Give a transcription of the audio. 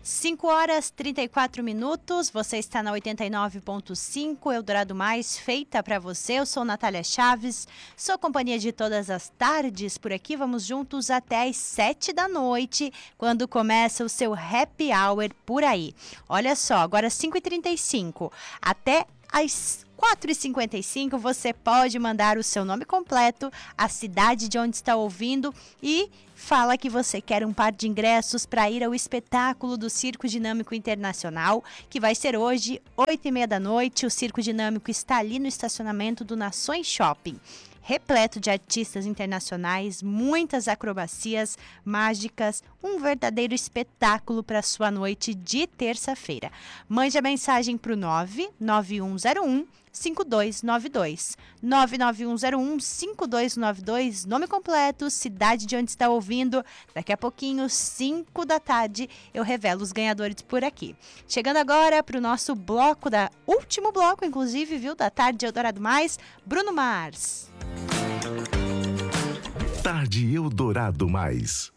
5 horas 34 minutos, você está na 89.5 Eldorado Mais, feita para você. Eu sou Natália Chaves, sou companhia de todas as tardes por aqui. Vamos juntos até às 7 da noite, quando começa o seu happy hour por aí. Olha só, agora 5h35, até às 4h55 você pode mandar o seu nome completo, a cidade de onde está ouvindo e fala que você quer um par de ingressos para ir ao espetáculo do Circo Dinâmico Internacional, que vai ser hoje, 8h30 da noite. O Circo Dinâmico está ali no estacionamento do Nações Shopping. Repleto de artistas internacionais, muitas acrobacias mágicas, um verdadeiro espetáculo para sua noite de terça-feira. Mande a mensagem para o 99101 5292. 99101 5292, nome completo, cidade de onde está ouvindo. Daqui a pouquinho, 5 da tarde, eu revelo os ganhadores por aqui. Chegando agora para o nosso bloco, último bloco, inclusive, viu, da tarde Eldorado Mais, Bruno Mars. Tarde Eldorado Mais.